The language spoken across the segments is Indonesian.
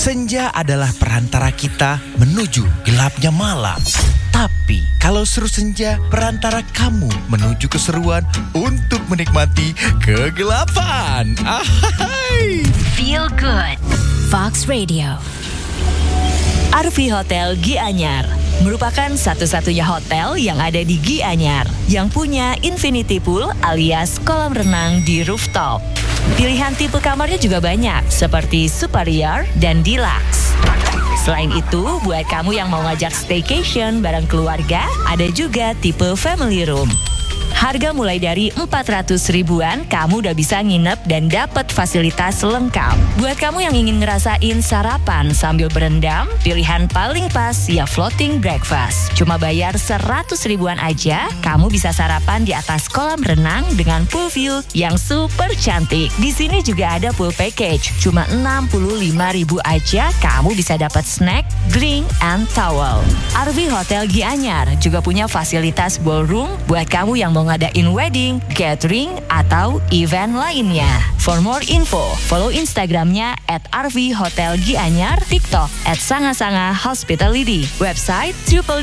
Senja adalah perantara kita menuju gelapnya malam. Tapi kalau seru senja, perantara kamu menuju keseruan untuk menikmati kegelapan. Ahai. Feel good. Fox Radio. Arvi Hotel Gianyar merupakan satu-satunya hotel yang ada di Gianyar yang punya infinity pool alias kolam renang di rooftop. Pilihan tipe kamarnya juga banyak seperti superior dan deluxe. Selain itu, buat kamu yang mau ngajak staycation bareng keluarga, ada juga tipe family room. Harga mulai dari 400 ribuan, kamu udah bisa nginep dan dapat fasilitas lengkap. Buat kamu yang ingin ngerasain sarapan sambil berendam, pilihan paling pas ya floating breakfast. Cuma bayar 100 ribuan aja, kamu bisa sarapan di atas kolam renang dengan pool view yang super cantik. Di sini juga ada pool package, cuma 65 ribu aja, kamu bisa dapat snack, drink, and towel. Arvi Hotel Gianyar juga punya fasilitas ballroom buat kamu yang mau ngadain wedding, gathering, atau event lainnya. For more info, follow Instagramnya @arvihotelgianyar, TikTok @sangasanga-hospitality, website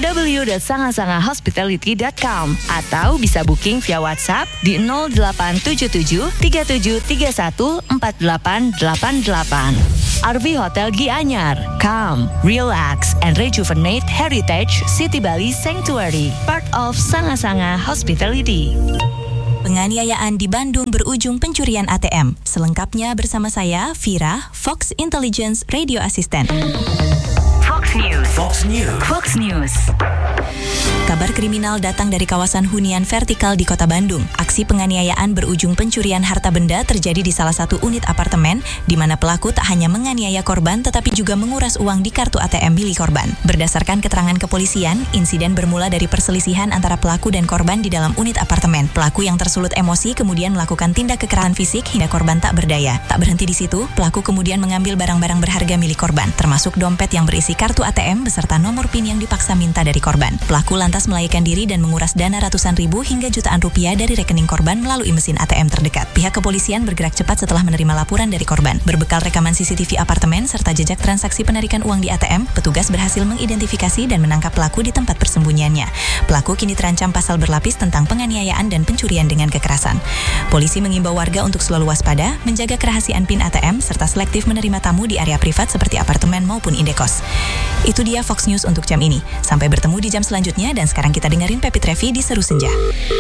www.sangasangahospitality.com, atau bisa booking via WhatsApp di 0877 3731 4888. Arvi Hotel Gianyar, come, relax, and rejuvenate Heritage City Bali Sanctuary, part of Sanga-Sanga Hospitality. Penganiayaan di Bandung berujung pencurian ATM. Selengkapnya bersama saya, Vira, Fox Intelligence Radio Assistant. Fox News. Fox News. Fox News. Kabar kriminal datang dari kawasan hunian vertikal di Kota Bandung. Aksi penganiayaan berujung pencurian harta benda terjadi di salah satu unit apartemen, di mana pelaku tak hanya menganiaya korban, tetapi juga menguras uang di kartu ATM milik korban. Berdasarkan keterangan kepolisian, insiden bermula dari perselisihan antara pelaku dan korban di dalam unit apartemen. Pelaku yang tersulut emosi kemudian melakukan tindak kekerasan fisik hingga korban tak berdaya. Tak berhenti di situ, pelaku kemudian mengambil barang-barang berharga milik korban, termasuk dompet yang berisi kartu ATM beserta nomor PIN yang dipaksa minta dari korban. Pelaku lantas melarikan diri dan menguras dana ratusan ribu hingga jutaan rupiah dari rekening korban melalui mesin ATM terdekat. Pihak kepolisian bergerak cepat setelah menerima laporan dari korban. Berbekal rekaman CCTV apartemen serta jejak transaksi penarikan uang di ATM, petugas berhasil mengidentifikasi dan menangkap pelaku di tempat persembunyiannya. Pelaku kini terancam pasal berlapis tentang penganiayaan dan pencurian dengan kekerasan. Polisi mengimbau warga untuk selalu waspada, menjaga kerahasiaan PIN ATM, serta selektif menerima tamu di area privat seperti apartemen maupun indekos. Itu dia Fox News untuk jam ini. Sampai bertemu di jam selanjutnya, dan sekarang kita dengerin Pepi Trevi di Seru Senja.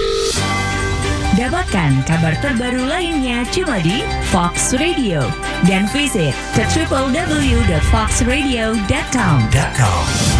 Dapatkan kabar terbaru lainnya cuma di Fox Radio. Dan visit ke www.foxradio.com.